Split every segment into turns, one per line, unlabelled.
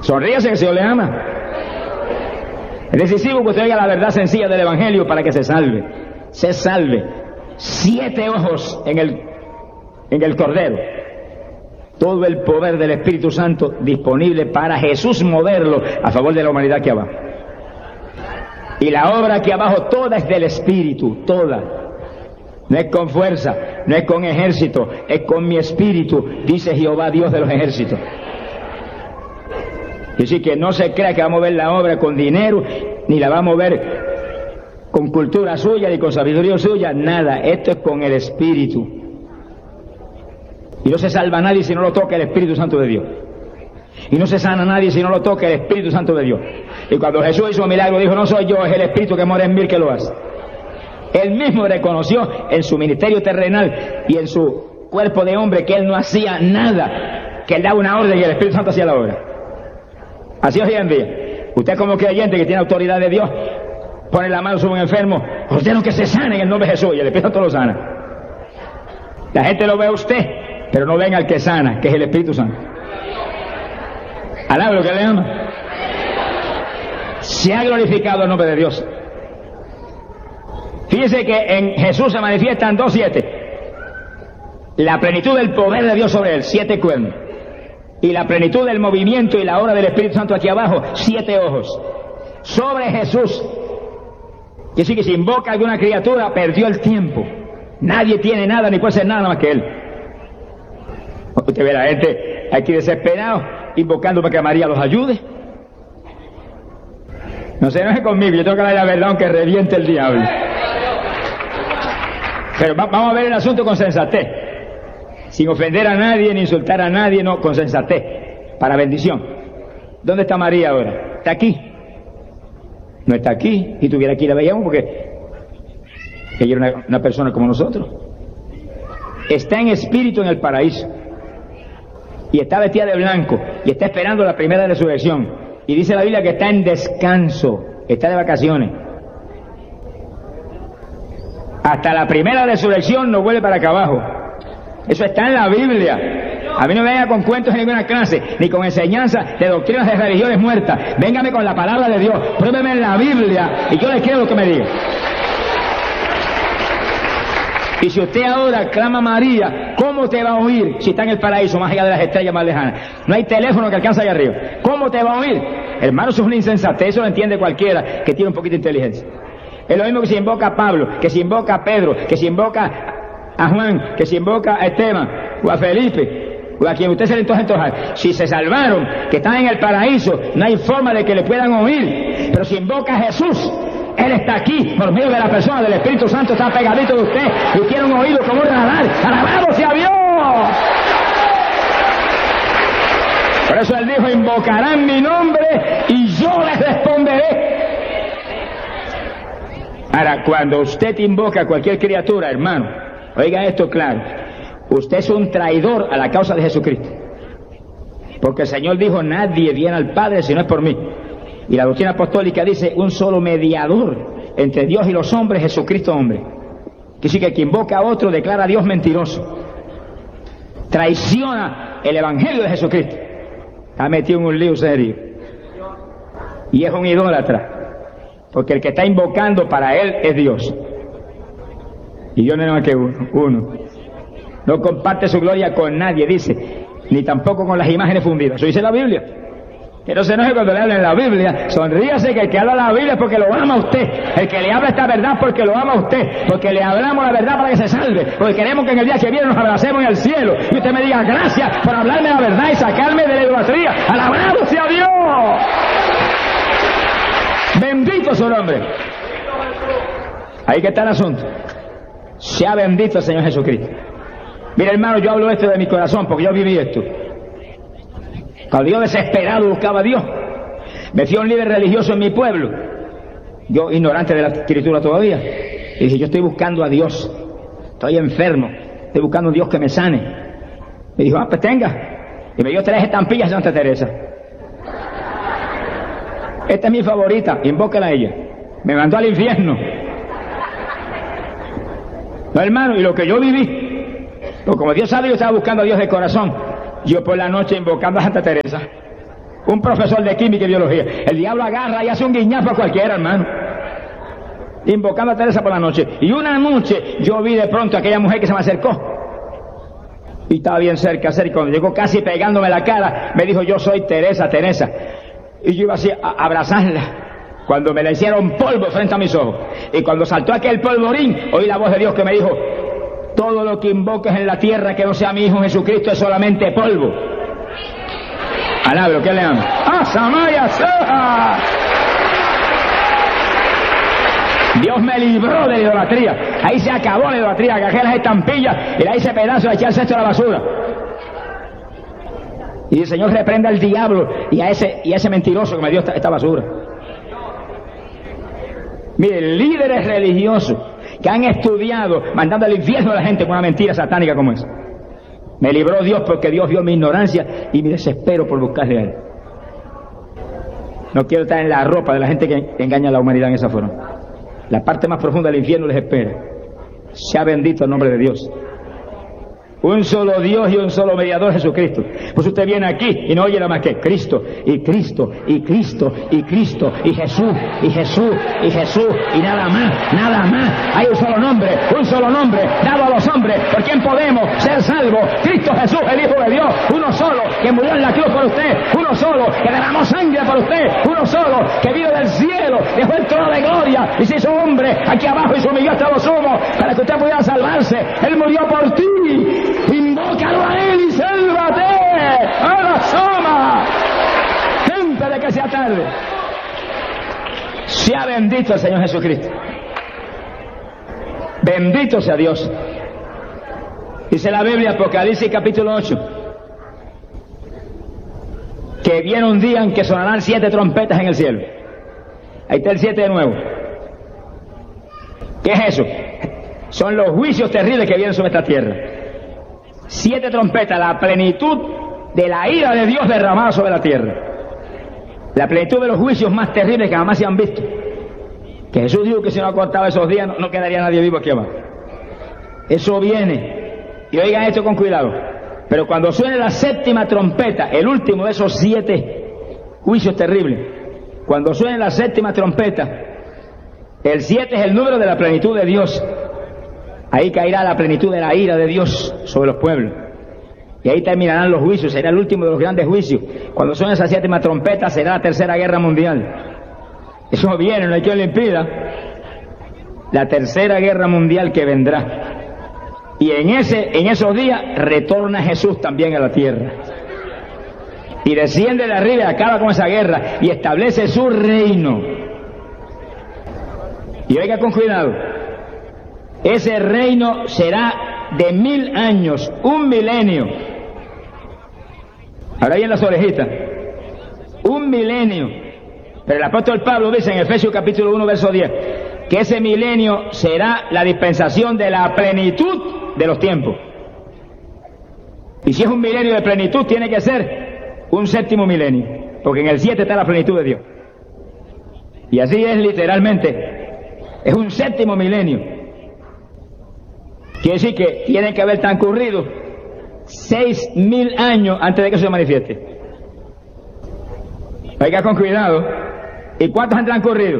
Sonríase que el Señor le ama. Es decisivo que usted oiga la verdad sencilla del Evangelio para que se salve. Se salve. 7 ojos en el Cordero. Todo el poder del Espíritu Santo disponible para Jesús moverlo a favor de la humanidad aquí abajo. Y la obra aquí abajo toda es del Espíritu, toda. No es con fuerza, no es con ejército, es con mi Espíritu, dice Jehová Dios de los ejércitos. Y así que no se crea que va a mover la obra con dinero, ni la va a mover con cultura suya, ni con sabiduría suya, nada. Esto es con el Espíritu. Y no se salva a nadie si no lo toca el Espíritu Santo de Dios. Y no se sana a nadie si no lo toca el Espíritu Santo de Dios. Y cuando Jesús hizo un milagro, dijo, no soy yo, es el Espíritu que mora en mí que lo hace. Él mismo reconoció en su ministerio terrenal y en su cuerpo de hombre que él no hacía nada, que él daba una orden y el Espíritu Santo hacía la obra. Así es hoy en día. Usted como creyente que tiene autoridad de Dios, pone la mano sobre un enfermo, ordeno que se sane en el nombre de Jesús y el Espíritu Santo lo sana. La gente lo ve a usted, pero no ven al que sana, que es el Espíritu Santo. Alabe lo que le ama. Se ha glorificado el nombre de Dios. Fíjese que en Jesús se manifiestan 2:7. La plenitud del poder de Dios sobre él, 7 cuernos. Y la plenitud del movimiento y la obra del Espíritu Santo aquí abajo, 7 ojos. Sobre Jesús. Y así que si invoca a alguna criatura, perdió el tiempo. Nadie tiene nada ni puede ser nada más que él. Usted ve a la gente aquí desesperado, invocando para que María los ayude. No se enoje conmigo, yo tengo que hablar la verdad aunque reviente el diablo. Pero vamos a ver el asunto con sensatez. Sin ofender a nadie, ni insultar a nadie, no, con sensatez, para bendición. ¿Dónde está María ahora? ¿Está aquí? No está aquí, si estuviera aquí la veíamos porque ella era una persona como nosotros. Está en espíritu en el paraíso. Y está vestida de blanco, y está esperando la primera resurrección. Y dice la Biblia que está en descanso, está de vacaciones. Hasta la primera resurrección no vuelve para acá abajo. Eso está en la Biblia. A mí no me venga con cuentos en ninguna clase, ni con enseñanza de doctrinas de religiones muertas. Véngame con la palabra de Dios, pruébeme en la Biblia y yo le quiero lo que me diga. Y si usted ahora clama a María, ¿cómo te va a oír si está en el paraíso, más allá de las estrellas más lejanas? No hay teléfono que alcance allá arriba. ¿Cómo te va a oír? Hermano, eso es una insensatez, eso lo entiende cualquiera que tiene un poquito de inteligencia. Es lo mismo que si invoca a Pablo, que si invoca a Pedro, que si invoca a Juan, que si invoca a Esteban, o a Felipe, o a quien usted se le antoja. Si se salvaron, que están en el paraíso, no hay forma de que le puedan oír. Pero si invoca a Jesús, Él está aquí, por medio de la persona del Espíritu Santo, está pegadito de usted, y tiene un oído como un radar. ¡Alabado sea Dios! Por eso Él dijo, invocarán mi nombre, y yo les responderé. Ahora, cuando usted invoca a cualquier criatura, hermano, oiga esto claro, usted es un traidor a la causa de Jesucristo. Porque el Señor dijo, nadie viene al Padre si no es por mí. Y la doctrina apostólica dice, un solo mediador entre Dios y los hombres, Jesucristo hombre. Que sí que quien invoca a otro declara a Dios mentiroso. Traiciona el Evangelio de Jesucristo. Está metido en un lío serio. Y es un idólatra. Porque el que está invocando para él es Dios. Y Dios no es más que uno. No comparte su gloria con nadie, dice, ni tampoco con las imágenes fundidas. Eso dice la Biblia. Que no se enoje cuando le hablen la Biblia. Sonríase que el que habla la Biblia es porque lo ama a usted. El que le habla esta verdad porque lo ama a usted. Porque le hablamos la verdad para que se salve. Porque queremos que en el día que viene nos abracemos en el cielo. Y usted me diga gracias por hablarme la verdad y sacarme de la idolatría. ¡Alabado sea Dios! Bendito su nombre. Ahí que está el asunto. Sea bendito el Señor Jesucristo. Mira, hermano, yo hablo esto de mi corazón porque yo viví esto. Cuando yo desesperado buscaba a Dios, me fui a un líder religioso en mi pueblo, yo ignorante de la escritura todavía, y dije, yo estoy buscando a Dios, estoy enfermo, estoy buscando a un Dios que me sane. Me dijo, pues tenga, y me dio 3 estampillas de Santa Teresa. Esta es mi favorita, invóquela a ella. Me mandó al infierno. No, hermano, y lo que yo viví, pues como Dios sabe, yo estaba buscando a Dios de corazón. Yo por la noche invocando a Santa Teresa. un profesor de química y biología. El diablo agarra y hace un guiñazo a cualquiera, hermano, invocando a Teresa por la noche. Y una noche yo vi de pronto a aquella mujer que se me acercó, y estaba bien cerca, y cuando llegó casi pegándome la cara, me dijo: yo soy Teresa, Teresa. Y yo iba así a abrazarla, cuando me la hicieron polvo frente a mis ojos. Y cuando saltó aquel polvorín, oí la voz de Dios que me dijo: todo lo que invoques en la tierra que no sea mi Hijo Jesucristo es solamente polvo. Alabe lo que le ama. ¡Ah, Samaya Soja! Dios me libró de la idolatría. Ahí se acabó la idolatría. Agarré las estampillas y la hice pedazo, la eché al cesto de la basura. Y el Señor reprenda al diablo y a ese mentiroso que me dio esta basura. Miren, líderes religiosos que han estudiado mandando al infierno a la gente con una mentira satánica como esa. Me libró Dios, porque Dios vio mi ignorancia y mi desespero por buscarle a Él. No quiero estar en la ropa de la gente que engaña a la humanidad en esa forma. La parte más profunda del infierno les espera. Sea bendito el nombre de Dios. Un solo Dios y un solo mediador, Jesucristo. Pues usted viene aquí y no oye nada más que Cristo, y Cristo, y Cristo, y Cristo, y Jesús, y Jesús, y Jesús, y nada más, nada más. Hay un solo nombre dado a los hombres, por quien podemos ser salvos. Cristo Jesús, el Hijo de Dios, uno solo, que murió en la cruz por usted, uno solo, que derramó sangre por usted, uno solo, que vino del cielo, dejó el trono de gloria y se hizo hombre aquí abajo y se humilló hasta los humos para que usted pudiera salvarse. Él murió por ti. Invócalo a Él y sálvate. ¡A la soma! Gente de que sea tarde. Sea bendito el Señor Jesucristo. Bendito sea Dios. Dice la Biblia, Apocalipsis capítulo 8, que viene un día en que sonarán 7 trompetas en el cielo. Ahí está el 7 de nuevo. ¿Qué es eso? Son los juicios terribles que vienen sobre esta tierra. 7 trompetas, la plenitud de la ira de Dios derramada sobre la tierra. La plenitud de los juicios más terribles que jamás se han visto. Que Jesús dijo que si no acortaba esos días no quedaría nadie vivo aquí abajo. Eso viene. Y oigan esto con cuidado. Pero cuando suene la 7ª trompeta, el último de esos 7 juicios terribles, cuando suene la 7ª trompeta, el 7 es el número de la plenitud de Dios. Ahí caerá la plenitud de la ira de Dios sobre los pueblos. Y ahí terminarán los juicios, será el último de los grandes juicios. Cuando suene esa 7ª trompeta será la Tercera Guerra Mundial. Eso viene, no hay quien lo impida. La Tercera Guerra Mundial que vendrá. Y en esos días retorna Jesús también a la tierra. Y desciende de arriba y acaba con esa guerra y establece su reino. Y oiga con cuidado. Ese reino será de 1000 años, 1 milenio. Ahora ahí en las orejitas. 1 milenio. Pero el apóstol Pablo dice en Efesios capítulo 1, verso 10, que ese milenio será la dispensación de la plenitud de los tiempos. Y si es un milenio de plenitud, tiene que ser un 7º milenio, porque en el 7 está la plenitud de Dios. Y así es literalmente. Es un 7º milenio. Quiere decir que tiene que haber transcurrido 6000 años antes de que eso se manifieste. Oiga con cuidado. ¿Y cuántos han transcurrido?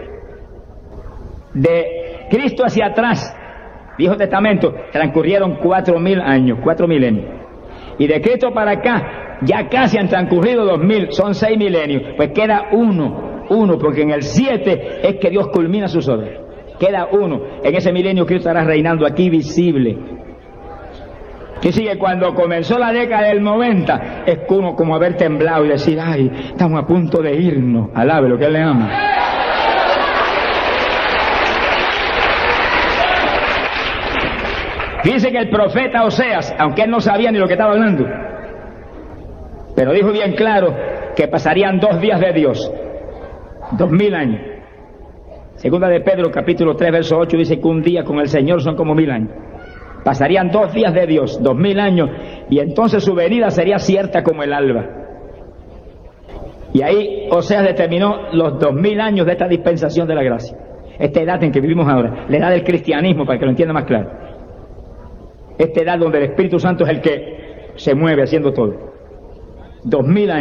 De Cristo hacia atrás, Viejo Testamento, transcurrieron 4000 años, 4 milenios. Y de Cristo para acá, ya casi han transcurrido 2000, son 6 milenios. Pues queda uno, porque en el 7 es que Dios culmina sus obras. Queda uno. En ese milenio Cristo estará reinando aquí visible. Que sigue, cuando comenzó la década del 90, es como haber temblado y decir, ay, estamos a punto de irnos. Alabe lo que Él le ama. Dice que el profeta Oseas, aunque él no sabía ni lo que estaba hablando, pero dijo bien claro que pasarían 2 días de Dios, 2000 años. Segunda de Pedro, capítulo 3, verso 8, dice que un día con el Señor son como 1000 años. Pasarían 2 días de Dios, 2000 años, y entonces su venida sería cierta como el alba. Y ahí Oseas determinó los 2000 años de esta dispensación de la gracia. Esta edad en que vivimos ahora, la edad del cristianismo, para que lo entienda más claro. Esta edad donde el Espíritu Santo es el que se mueve haciendo todo. 2000 años.